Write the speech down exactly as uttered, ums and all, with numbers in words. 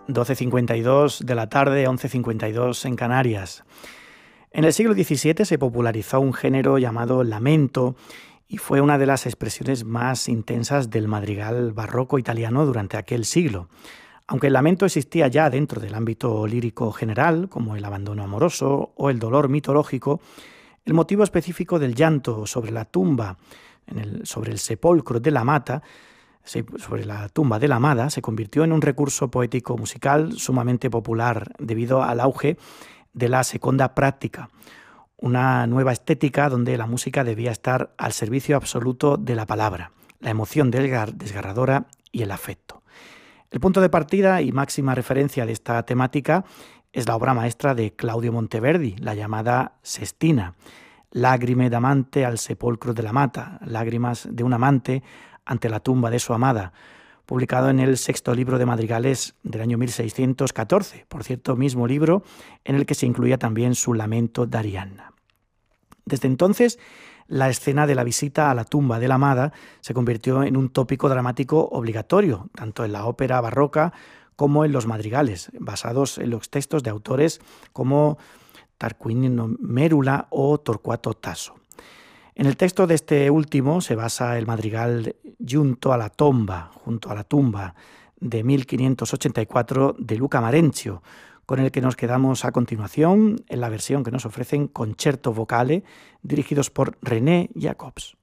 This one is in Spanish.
doce cincuenta y dos de la tarde, once cincuenta y dos en Canarias. En el siglo diecisiete se popularizó un género llamado lamento y fue una de las expresiones más intensas del madrigal barroco italiano durante aquel siglo. Aunque el lamento existía ya dentro del ámbito lírico general, como el abandono amoroso o el dolor mitológico, el motivo específico del llanto sobre la tumba, en el, sobre el sepulcro de la mata, sobre la tumba de la amada, se convirtió en un recurso poético musical sumamente popular debido al auge de la seconda práctica, una nueva estética donde la música debía estar al servicio absoluto de la palabra, la emoción desgarradora y el afecto. El punto de partida y máxima referencia de esta temática es la obra maestra de Claudio Monteverdi, la llamada Sestina, Lágrime d'amante al sepolcro de la mata, lágrimas de un amante ante la tumba de su amada, publicado en el sexto libro de madrigales del año mil seiscientos catorce, por cierto, mismo libro en el que se incluía también su lamento d'Arianna. Desde entonces, la escena de la visita a la tumba de la amada se convirtió en un tópico dramático obligatorio, tanto en la ópera barroca como en los madrigales, basados en los textos de autores como Tarquinio Mérula o Torquato Tasso. En el texto de este último se basa el madrigal Junto a la tomba, junto a la tumba, de mil quinientos ochenta y cuatro de Luca Marenzio, con el que nos quedamos a continuación en la versión que nos ofrecen Concerto Vocale, dirigidos por René Jacobs.